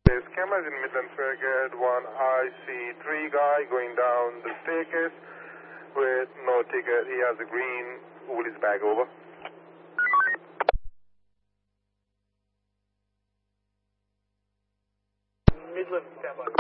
There's cameras in Midland Fairgate. One IC3 guy going down the staircase with no ticket. He has a green. Pull his bag over. Midland, standby.